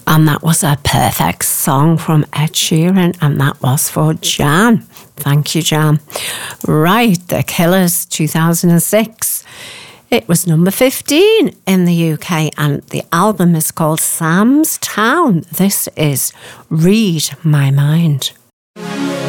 And that was a perfect song from Ed Sheeran, and that was for Jan. Thank you, Jan. Right, The Killers, 2006. It was number 15 in the UK, and the album is called Sam's Town. This is Read My Mind.